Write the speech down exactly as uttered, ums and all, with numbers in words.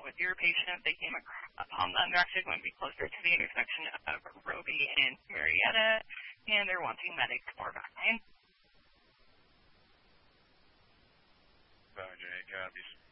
with your patient, they came upon them. They're actually going to be closer to the intersection of Roby and Marietta, and they're wanting medics for back pain. Roger, copies.